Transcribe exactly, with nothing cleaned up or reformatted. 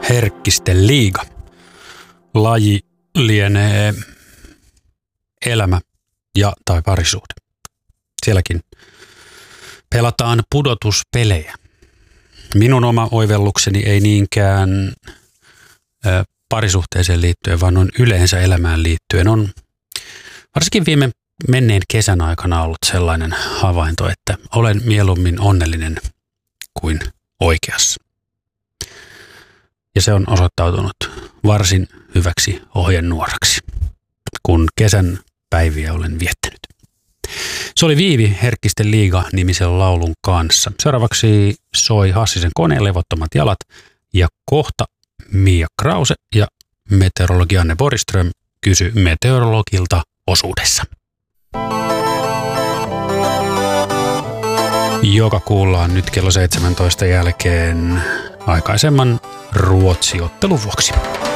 Herkkisten liiga. Laji lienee elämä ja tai parisuhde. Sielläkin pelataan pudotuspelejä. Minun oma oivellukseni ei niinkään ö, parisuhteeseen liittyen, vaan on yleensä elämään liittyen. On varsinkin viime menneen kesän aikana ollut sellainen havainto, että olen mieluummin onnellinen kuin oikeassa. Ja se on osoittautunut varsin hyväksi ohjenuoraksi, kun kesän päiviä olen viettänyt. Se oli Viivi Herkkisten liiga -nimisen laulun kanssa. Seuraavaksi soi Hassisen Koneen levottomat jalat ja kohta Mia Krause ja meteorologi Anne Borgström kysy meteorologilta osuudessa. Joka kuullaan nyt kello seitsemäntoista jälkeen aikaisemman Ruotsi-ottelun vuoksi.